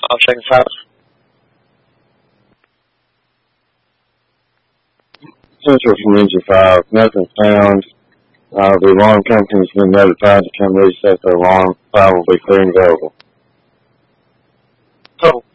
seconds out. Central from Engine 5, nothing found. The alarm company has been notified to come reset the alarm. 5 will be clear and available. Total.